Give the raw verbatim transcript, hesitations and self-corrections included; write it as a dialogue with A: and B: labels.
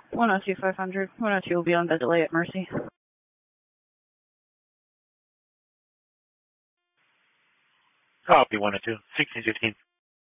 A: one oh two five hundred. one oh two will be on the delay at Mercy.
B: Copy one oh two. sixteen fifteen.